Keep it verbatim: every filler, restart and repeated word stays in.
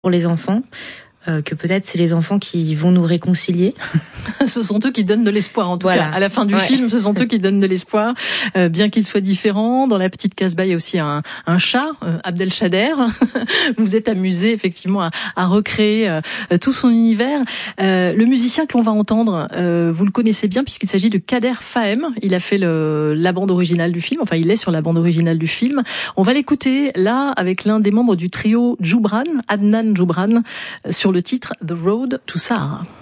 pour les enfants. Euh, que peut-être c'est les enfants qui vont nous réconcilier. Ce sont eux qui donnent de l'espoir, en tout voilà. cas. À la fin du ouais. film, ce sont eux qui donnent de l'espoir, euh, bien qu'ils soient différents. Dans la petite Casbah, il y a aussi un, un chat, euh, Abdelchader. Vous vous êtes amusé, effectivement, à, à recréer euh, tout son univers. Euh, le musicien que l'on va entendre, euh, vous le connaissez bien, puisqu'il s'agit de Kader Fahem. Il a fait le, la bande originale du film. Enfin, il est sur la bande originale du film. On va l'écouter, là, avec l'un des membres du trio Joubran, Adnan Joubran, sur le titre The Road to Sahara.